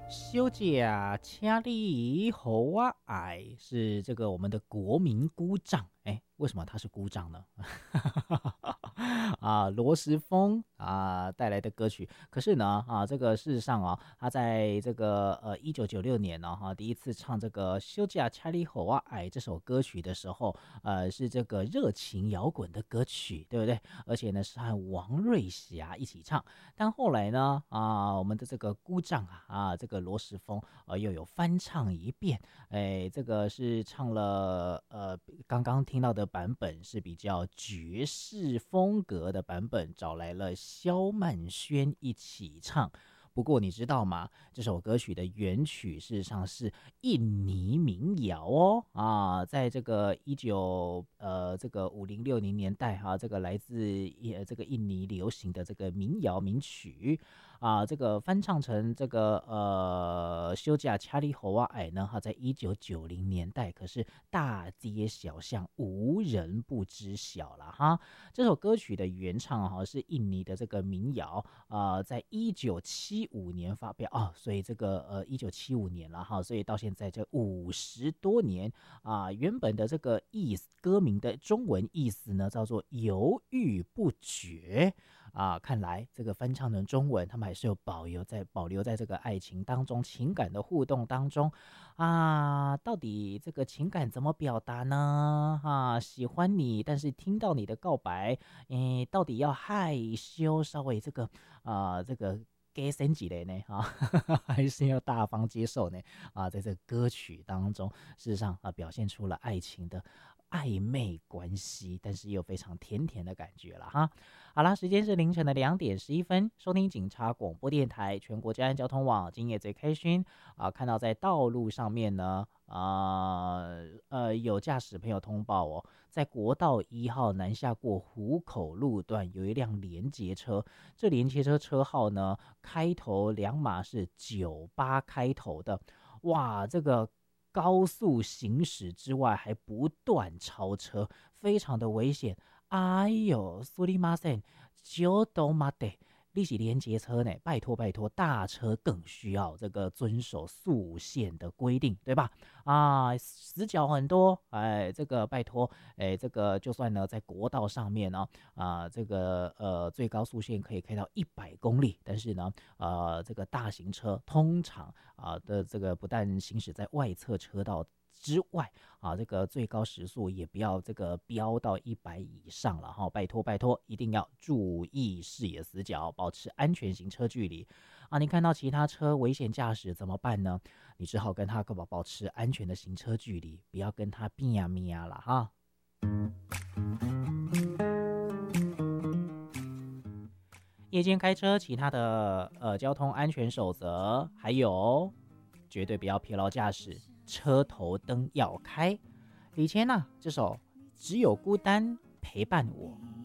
小姐啊，请你和我爱是这个我们的国民姑丈，哎，为什么他是姑丈呢？啊，罗时丰啊带来的歌曲，可是呢这个事实上他在这个1996年呢第一次唱这个《休假恰里吼啊爱》这首歌曲的时候，是这个热情摇滚的歌曲，对不对？而且呢是和王瑞霞一起唱，但后来呢我们的这个姑丈这个罗时丰又有翻唱一遍，哎，这个是唱了刚刚听到的版本是比较爵士风格的版本，找来了萧曼轩一起唱。不过你知道吗？这首歌曲的原曲事实上是印尼民谣在这个这个50、60年代这个来自这个印尼流行的这个民谣民曲这个翻唱成这个休假恰里侯啊矮呢在1990年代可是大街小巷无人不知晓了哈。这首歌曲的原唱是印尼的这个民谣在1975年发表所以这个1975年了哈，所以到现在这50多年原本的这个意思，歌名的中文意思呢叫做犹豫不决看来这个翻唱成中文，他们还是有保留在这个爱情当中，情感的互动当中到底这个情感怎么表达呢？喜欢你，但是听到你的告白，到底要害羞，稍微这个给升级的呢还是要大方接受呢在这个歌曲当中，事实上表现出了爱情的暧昧关系，但是又非常甜甜的感觉了哈。好啦，时间是凌晨的2点11分，收听警察广播电台全国治安交通网，今夜最开心看到在道路上面呢有驾驶朋友通报在国道1号南下过湖口路段有一辆连接车，这连接车车号呢开头2码是98开头的，哇，这个高速行驶之外还不断超车，非常的危险。哎呦，苏里马森，就都马得，利息连接车呢，拜托拜托，大车更需要这个遵守速限的规定，对吧？死角很多，哎，这个拜托，哎，这个就算呢在国道上面呢，这个最高速限可以开到100公里，但是呢，这个大型车通常的这个不但行驶在外侧车道之外这个最高时速也不要这个飙到100以上了哈，拜托拜托，一定要注意视野死角，保持安全行车距离你看到其他车危险驾驶怎么办呢？你只好跟他保持安全的行车距离，不要跟他变呀变呀了哈。夜间开车，其他的交通安全守则，还有绝对不要疲劳驾驶，车头灯要开。李谦这首《只有孤单陪伴我》。